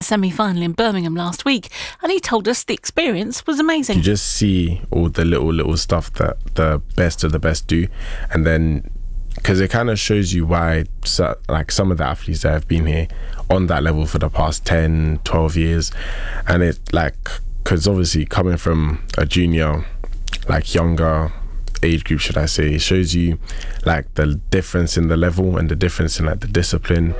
semi-final in Birmingham last week, and he told us the experience was amazing. You just see all the little stuff that the best of the best do, and then because it kind of shows you why some of the athletes that have been here on that level for the past 10, 12 years, and it because obviously coming from a junior, younger age group, should I say, it shows you the difference in the level and the difference in the discipline.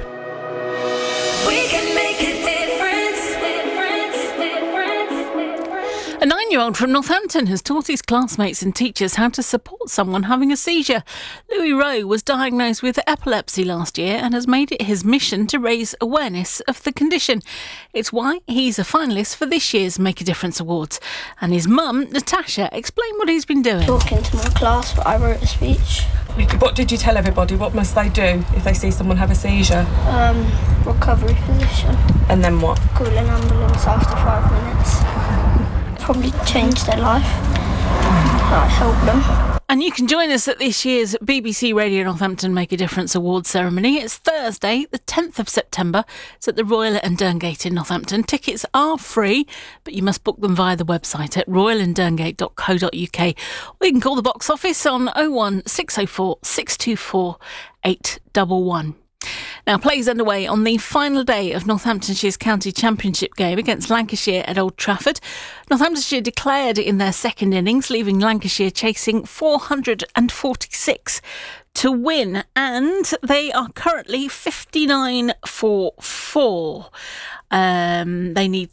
A 9-year-old from Northampton has taught his classmates and teachers how to support someone having a seizure. Louis Rowe was diagnosed with epilepsy last year and has made it his mission to raise awareness of the condition. It's why he's a finalist for this year's Make a Difference Awards. And his mum, Natasha, explained what he's been doing. Talking to my class, I wrote a speech. What did you tell everybody? What must they do if they see someone have a seizure? Recovery position. And then what? Call an ambulance after 5 minutes. Probably change their life, help them. And you can join us at this year's BBC Radio Northampton Make a Difference Awards ceremony. It's Thursday, the 10th of September. It's at the Royal and Derngate in Northampton. Tickets are free, but you must book them via the website at royalanddurngate.co.uk. Or you can call the box office on 01604 624 811. Now, play is underway on the final day of Northamptonshire's County Championship game against Lancashire at Old Trafford. Northamptonshire declared in their second innings, leaving Lancashire chasing 446 to win, and they are currently 59 for 4. They need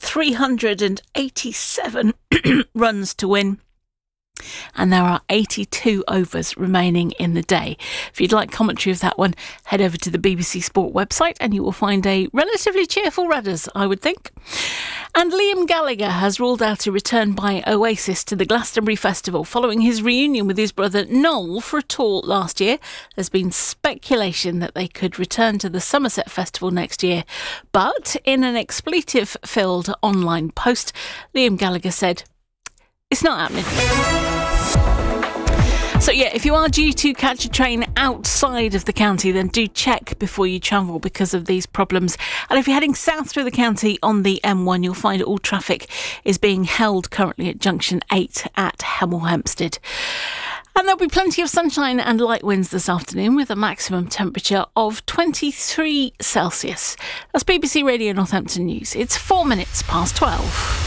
387 runs to win. And there are 82 overs remaining in the day. If you'd like commentary of that one, head over to the BBC Sport website and you will find a relatively cheerful Redders, I would think. And Liam Gallagher has ruled out a return by Oasis to the Glastonbury Festival following his reunion with his brother Noel for a tour last year. There's been speculation that they could return to the Somerset Festival next year. But in an expletive-filled online post, Liam Gallagher said, "It's not happening." So yeah, if you are due to catch a train outside of the county, then do check before you travel because of these problems. And if you're heading south through the county on the M1, you'll find all traffic is being held currently at junction 8 at Hemel Hempstead. And there'll be plenty of sunshine and light winds this afternoon with a maximum temperature of 23 Celsius. That's BBC Radio Northampton News. It's 4 minutes past 12.